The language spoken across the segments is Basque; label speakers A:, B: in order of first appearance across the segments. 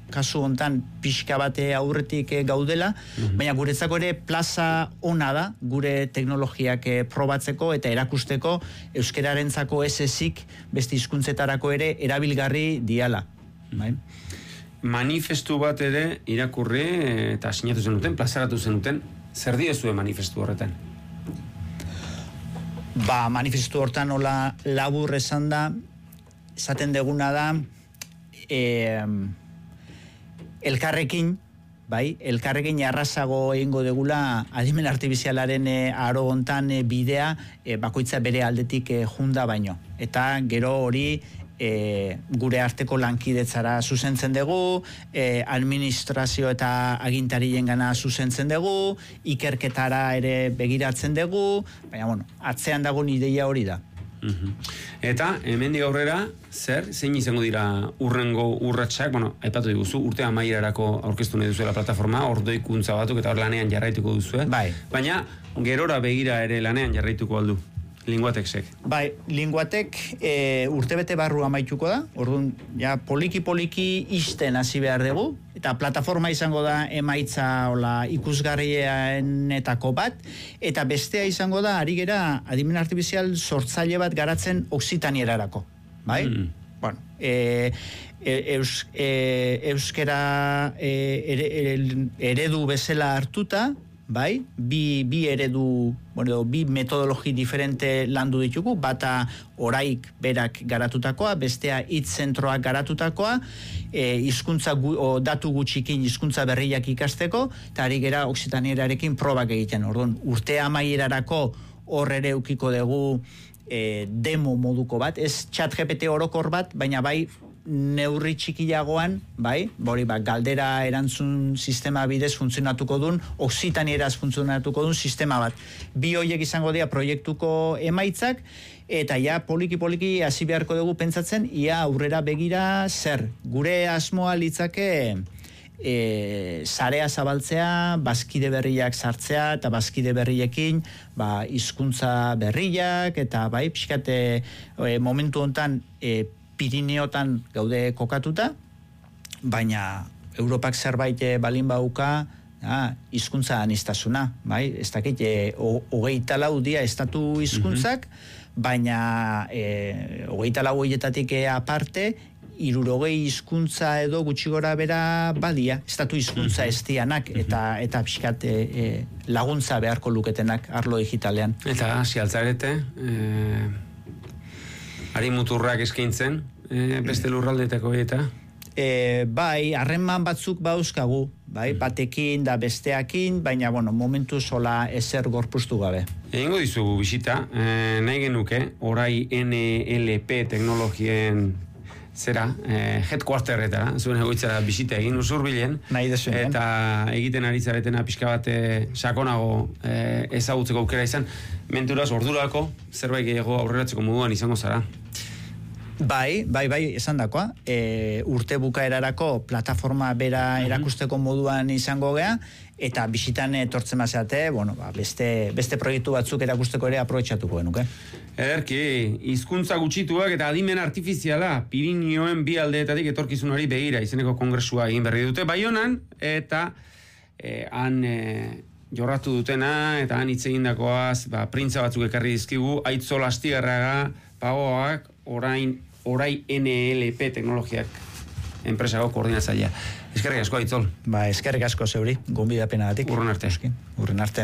A: kasu hontan pixka bate aurretik gaudela, baina guretzako ere plaza ona da, gure teknologiak probatzeko eta erakusteko euskerarentzako ez ezik beste hizkuntzetarako ere erabilgarri diala. Bai?
B: Manifestu bat ere irakurri eta sinatu zenuten, plazaratu zenuten, zer diezue manifestu horretan?
A: Manifestu hortan hola labur esan da, esaten deguna da, elkarrekin errazago egingo degula adimen artifizialaren aro hontan bidea bakoitza bere aldetik junda baino. Eta gero hori gure arteko lankidetzara zuzentzen dugu, administrazio eta agintarien gana zuzentzen dugu, ikerketara ere begiratzen dugu, baina atzean dagoen ideia hori da.
B: Eta, hemendik aurrera, zein izango dira urrengo urratsak, aipatu diguzu, urte amaierarako aurkeztu nahi duzuela plataforma, ordoikuntza batuk eta hor lanean jarraituko duzue.
A: Bai.
B: Baina, gerora begira ere lanean jarraituko aldu. Linguateksek.
A: Bai, Linguatek urtebete barru amaituko da, orduan, ja, poliki isten hasi behar dugu, eta plataforma izango da emaitza ikusgarrienetako bat, eta bestea izango da, ari gera, adimen artifizial sortzaile bat garatzen Oksitanierarako, bai? Bueno, euskera eredu bezala hartuta, bai, bi eredu, bi metodologi diferente landu ditugu, bata oraik berak garatutakoa, bestea hitz zentroak garatutakoa, hizkuntza datu gutxikin hizkuntza berriak ikasteko, eta ari gera Oksitanierarekin probak egiten. Orduan, urte amaierarako hor ere eukiko dugu demo moduko bat, ez ChatGPT orokor bat, baina bai neurri txikiagoan, bai, galdera erantzun sistema bidez funtzionatuko duen, Oksitanieraz funtzionatuko duen sistema bat. Bi horiek izango dira proiektuko emaitzak, eta ja poliki hasi beharko dugu pentsatzen, ia aurrera begira zer. Gure asmoa litzake sarea zabaltzea, bazkide berriak sartzea, eta bazkide berriekin hizkuntza berriak, eta bai, pixkate momentu hontan Pirineotan gaude kokatuta, baina Europak zerbait balin bauka hizkuntza aniztasuna, bai? Ez dakit, 24 dia estatu hizkuntzak, baina 24 horietatik aparte, 60 hizkuntza edo gutxi gora bera badia, estatu hizkuntza ez dianak, eta pixkat laguntza beharko luketenak arlo digitalean.
B: Eta hasi altzarete, ari muturrak eskaintzen, beste lurraldetako eta?
A: Bai, harreman batzuk bauzkagu, bai, batekin da besteakin, baina, momentu sola ezer gorpuztu gabe.
B: Egingo dizugu bisita, nahi genuke, orai NLP teknologien headquarteretara, zuen egoitzara bisita egin usurbilen, eta egiten ari zaretena pixka bat sakonago ezagutzeko aukera izan, menturaz ordurako zerbait gehiago aurreratzeko moduan izango zara.
A: Bai, esan dakoa, urte bukaerarako plataforma bera erakusteko moduan izango gea, eta bisitan etortzen mazeate, beste proiektu batzuk erakusteko ere aprobetxatuko genuke.
B: Ederki, hizkuntza gutxituak eta adimen artifiziala Pirinioen bi aldeetatik etorkizunari begira izeneko kongresua egin berri dute Baionan, eta han jorratu dutena, eta han hitz egindakoaz, printza batzuk ekarri dizkigu, Aitzol Astigarraga, Pagoak, orai NLP teknologiak enpresako koordinatzailea. Eskerrik asko, Aitzol.
A: Eskerrik asko zeuri, gonbidapenagatik.
B: Urren arte.
A: Urren arte.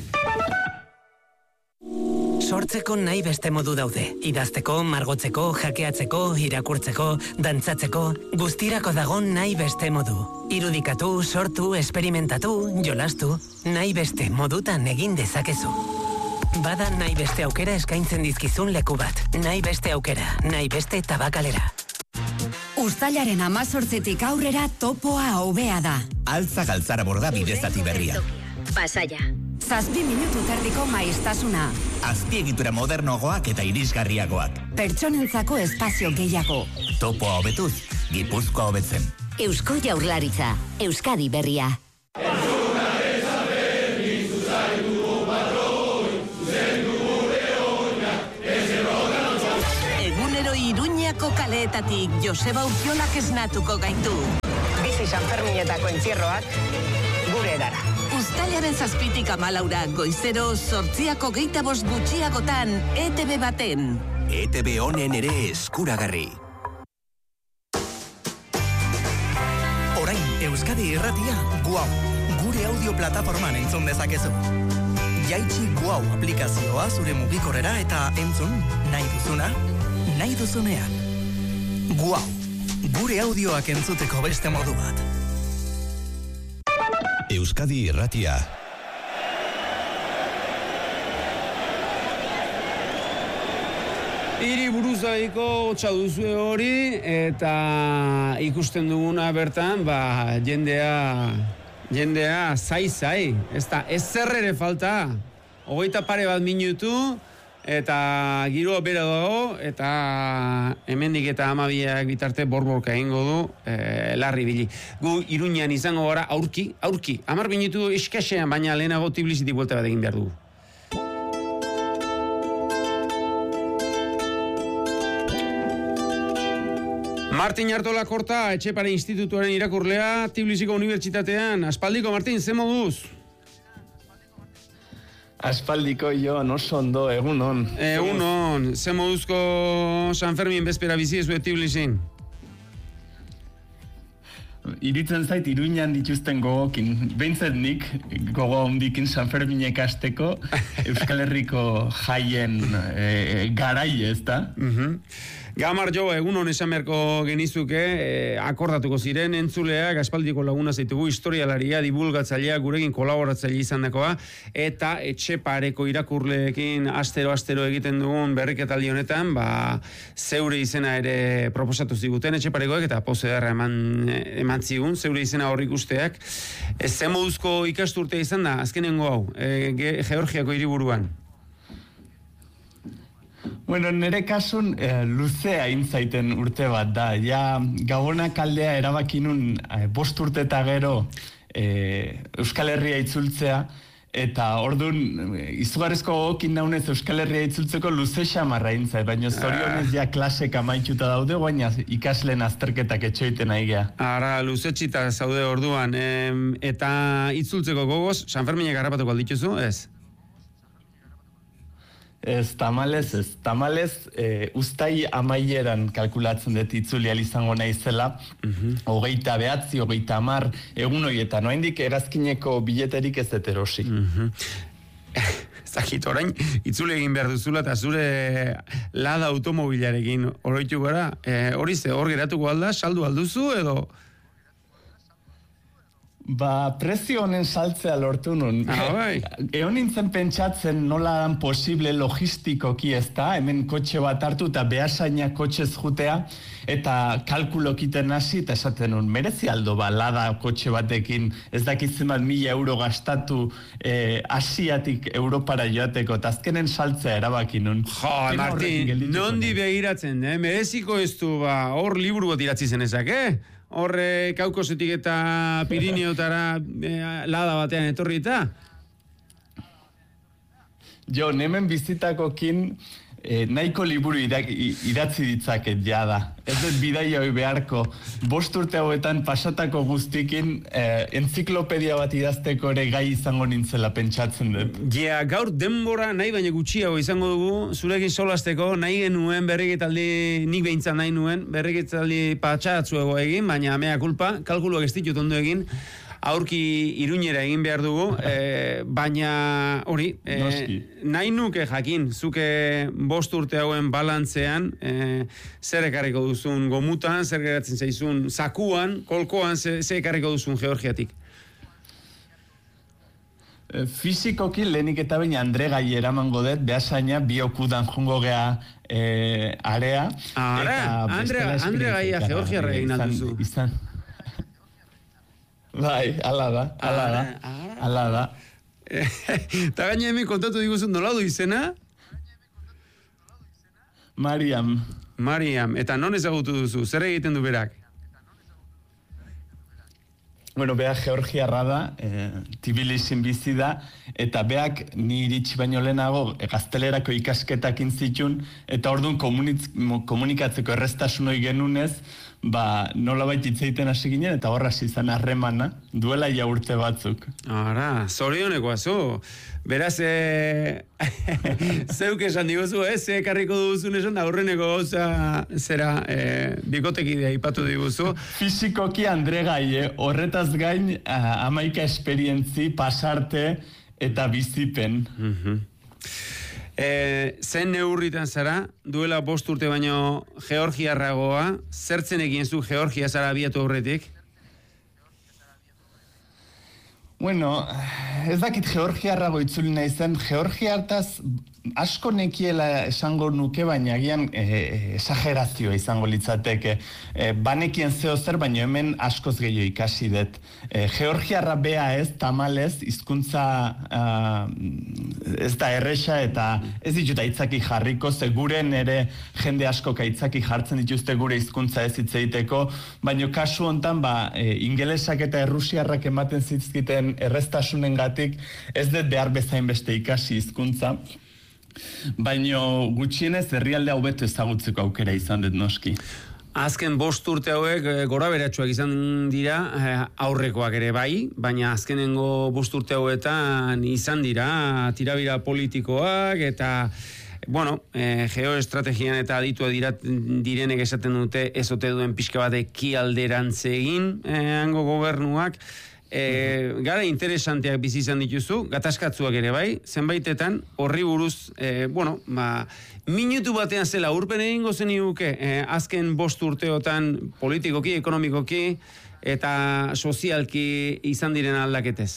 C: Sortzeko nahi beste modu daude. Idazteko, margotzeko, jakeatzeko, irakurtzeko, dantzatzeko, guztirako dago nahi beste modu. Irudikatu, sortu, esperimentatu, jolastu, nahi beste modutan egin dezakezu. Bada nahi beste aukera eskaintzen dizkizun leku bat. Nahi beste aukera, nahi beste tabakalera.
D: Uztailaren 18tik aurrera topoa hobea da.
E: Altza galtzara borda bidezati berria.
D: Pasaia. 7 minutu terdiko maiztasuna.
E: Azpiegitura modernoagoak eta irisgarriagoak.
D: Pertsonentzako espazio gehiago.
E: Topoa hobetuz, Gipuzkoa hobetzen.
D: Eusko Jaurlaritza, Euskadi berria.
C: Egunero Iruñako kaleetatik Joseba Urkiolak esnatuko gaitu.
F: hasi Sanferminetako entzierroak gure erara.
G: Uztailaren 7tik 14 goizero 8:25 gutxiagotan ETV baten.
H: ETV honen ere eskuragarri.
E: Orain Euskadi Irratia Guau, gure audio plataforman entzun dezakezu. Jaitsi Guau aplikazioa zure mugikorrera eta entzun nahi duzuna, nahi duzunean. Guau, gure audioak entzuteko beste modu bat.
H: Euskadi Irratia.
B: Hiri buruzaiko hotza duzue hori, eta ikusten duguna bertan, jendea zai, ez da, ez zer ere falta, 21 minutu, eta giroa bera dago, eta hemendik eta 12 bitarte borborka egingo du, larri bili. Gu Iruñan izango gara aurki, 10 minutu eskasean, baina lehenago Tbilisitik buelta bat egin behar dugu. Martin Artola Korta, Etxepare Institutuaren irakurlea, Tbilisiko Unibertsitatean. Aspaldiko, Martin, ze moduz?
I: Aspaldiko, oso ondo, egunon.
B: Egunon, ze moduzko San Fermin bezpera bizi ez Tbilisin?
I: Iritzen zait Iruñan dituzten gogokin. Behintzat nik gogo hondikin San Ferminek hasteko Euskal Herriko jaien garai, ez da?
B: Gamar jo, egunon esan beharko genizuke, akordatuko ziren entzuleak, aspaldiko laguna zaitugu, historialaria, divulgatzailea, gurekin kolaboratzaile izan dakoa, eta Etxepareko irakurleekin astero egiten dugun berriketaldi honetan, zeure izena ere proposatu ziguten Etxeparekoek, eta poze darra eman zigun, zeure izena horrik usteak. Ze moduzko ikasturtea izan da, azkenengo hau, Georgiako hiriburuan?
I: Bueno, nire kasun luzea intzaiten urte bat da. Ja, Gabonak aldea erabakinun 5 urte eta gero Euskal Herria itzultzea, eta orduan izugarrizko gogokin naunez Euskal Herria itzultzeko luze xamarra intzait, baina zorionez ja klasek amaituta daude, baina ikasleen azterketak etxoiten aigea.
B: Ara, luzetxita zaude orduan, eta itzultzeko gogoz, San Ferminek harrapatuko aldituzu, ez?
I: Ez, tamalez, ustai amaieran kalkulatzen dut itzulial izango naizela, 29, 30 egun horietan, oraindik erazkineko bileterik ez dut erosi.
B: Zakit, orain, itzule egin behar duzula, eta zure lada automobilarekin oroitu gara, hori ze, hor geratuko alda, saldu alduzu, edo...
I: Prezio honen saltzea lortu nun. Egon nintzen pentsatzen nola dan posible logistikoki ez da, hemen kotxe bat hartu eta behasaina kotxez jutea, eta kalkulokiten hasi, eta esaten nun, merezi aldo lada kotxe batekin, ez dakitzen bat 1.000 euro gastatu Asiatik Europara joateko, eta azkenen saltzea erabaki nun.
B: Martin, nondi begiratzen, mereziko ez du, hor liburu bat idatzi zenezak, Horre Kaukosetik eta Pirineotara lada batean etorri eta?
I: Jo, hemen bizitakokin nahiko liburu idatzi ditzaket jada. Ez dut bidaia hoi beharko. 5 urte hauetan pasatako guztikin enziklopedia bat idazteko ere gai izango nintzela pentsatzen dut.
B: Gaur denbora nahi baina gutxiago izango dugu, zurekin solasteko, nahi genuen berriketaldi, nik behintzat nahi nuen, berriketaldi patxatzuego egin, baina mea kulpa, kalkuluak ez ditut ondo egin, aurki Iruñera egin behar dugu, baina hori, nahi nuke jakin, zuke 5 urte hauen balantzean, zer ekarriko duzun gomutan, zer geratzen zaizun zakuan, kolkoan, zer ekarriko duzun Georgiatik?
I: Fizikoki lehenik eta baina Andre gai eramango dut, behasaina biokudan jungo gea area.
B: Andre gaia Georgiarra egin alduzu.
I: Bai, ala da.
B: Eta gaina hemen kontatu diguzun nola du izena? Mariam, eta non ezagutu duzu, zer egiten du berak?
I: Bueno, beak Georgiarra da, Tbilisin bizi da, eta beak ni iritsi baino lehenago gaztelerako ikasketak intzitun, eta orduan komunikatzeko errestasun hori genunez, nolabait hitz egiten hasi ginen, eta horra izan harremana, duela ja urte batzuk.
B: Ara, zorionekoa zu. Beraz, zeuk esan diguzu, ekarriko duzun esan, aurreneko gauza zera bikotekidea ipatu diguzu.
I: Fizikoki Andre Gai, horretaz gain 11 esperientzi, pasarte eta bizipen.
B: Zen neurritan zara, duela 5 urte baino Georgiarragoa, zertzen egin zu Georgia zara abiatu horretik?
I: Bueno, ez dakit Georgiarrago itzuli nahi zen, Georgiartaz asko nekiela esango nuke, baina agian esagerazioa izango litzateke. Banekien zeo zer, baina hemen askoz gehiago ikasi dut. Georgiarra bea ez, tamalez, hizkuntza ez da erresa eta ez ditut aitzaki jarriko, ze guren ere jende asko aitzaki jartzen dituzte gure hizkuntza ez hitz egiteko, baina kasu hontan ingelesak eta errusiarrak ematen zizkiten erreztasunengatik ez dut behar bezain beste ikasi hizkuntza. Baina gutxienez herrialde hobeto ezagutzeko aukera izan dut noski.
B: Azken 5 urte hauek gora beratsuak izan dira, aurrekoak ere bai, baina azkenengo 5 urte hauetan izan dira tirabira politikoak eta geoestrategian eta aditua direnek esaten dute ez ote duen pixka bat ekialderantz egin hango gobernuak. Gara interesanteak bizi izan dituzu, gatazkatzuak ere bai, zenbaitetan horri buruz, minutu batean zela urpen egingo zeniguke, azken 5 urteotan politikoki, ekonomikoki eta sozialki izan diren aldaketez.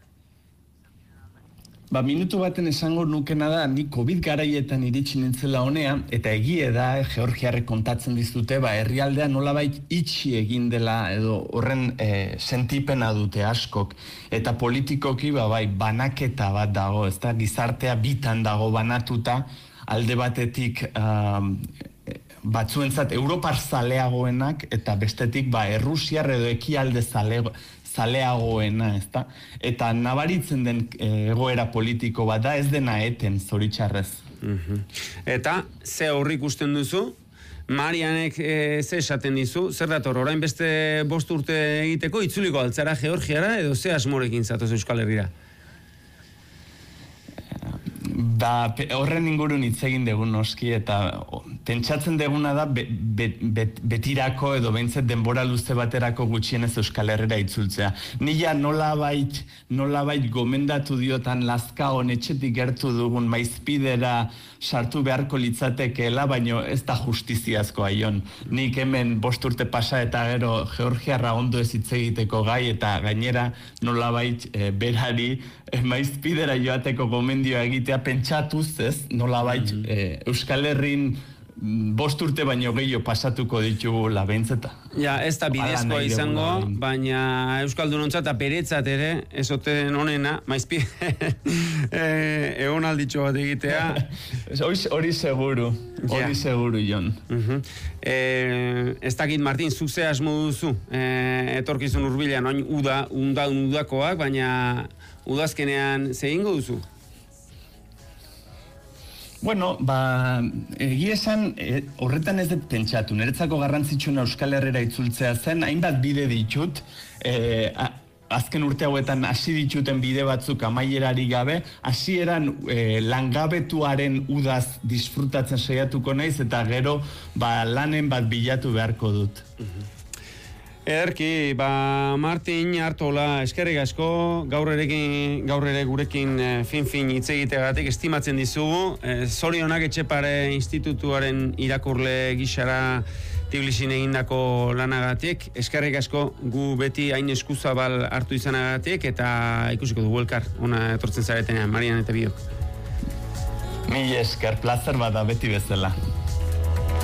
I: Minutu baten esango nukena da, ni COVID garaietan iritsi nintzela honea, eta egie da, Georgiarrek kontatzen dizute, herrialdea nolabait itxi egin dela, edo horren sentipena dute askok, eta politikoki, banaketa bat dago, ez da, gizartea bitan dago banatuta, alde batetik batzuentzat Europar zaleagoenak, eta bestetik, Errusiar edo ekialde zaleagoena, ezta? Eta nabaritzen den egoera politiko bat da, ez dena eten, zoritxarrez.
B: Eta, ze aurrik ikusten duzu? Marianek ze esaten dizu? Zer dator, orain beste 5 urte egiteko, itzuliko altzara Georgiara, edo ze asmorekin zatoz Euskal Herrira?
I: Horren ingurun hitz egin dugun noski, eta pentsatzen duguna da betirako edo behintzet denbora luze baterako gutxienez Euskal Herrera itzultzea. Nila nolabait gomendatu diotan Lazkaon etxetik gertu dugun maizpidera sartu beharko litzatekeela, baino ez da justiziazko aion. Nik hemen 5 urte pasa eta gero Georgiarra ondo ez hitz egiteko gai, eta gainera nolabait berari maizpidera joateko gomendioa egitea pentsatuz, ez, nolabait Euskal Herrin 5 urte baino gehiago pasatuko ditugu labentzeta.
B: Ja, ez da bidezkoa izango, baina Euskaldunontzat eta peretzat ere, ez oten honena, maizpi, egon alditxo bat egitea.
I: Hori seguru, Jon.
B: Ez dakit, Martin, zuze asmo duzu, etorkizun hurbilean, oin udakoak, baina udazkenean zehingo duzu?
I: Bueno, egia esan, horretan ez dut pentsatu. Niretzako garrantzitsuna Euskal Herrera itzultzea zen, hainbat bide ditut, azken urte hauetan hasi dituten bide batzuk amaierari gabe, hasieran langabetuaren udaz disfrutatzen saiatuko naiz, eta gero lanen bat bilatu beharko dut.
B: Ederki, Martin Artola, eskerrik asko, gaur ere gurekin fin hitz egiteagatik estimatzen dizugu. Zorionak Etxepare Institutuaren irakurle gixara Tbilisin egindako lanagatik. Eskerrik asko, gu beti hain eskuzabal hartu izanagatik, eta ikusiko dugu elkar, ona etortzen zaretenean, Marian eta biok.
I: Mila esker, plazer bada beti bezala.